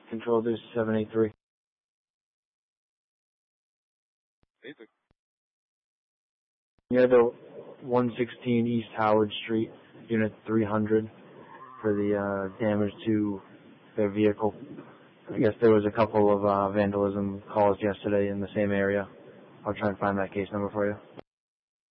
Control this 783. Basic. Near the 116 East Howard Street, Unit 300, for the damage to their vehicle. I guess there was a couple of vandalism calls yesterday in the same area. I'll try and find that case number for you.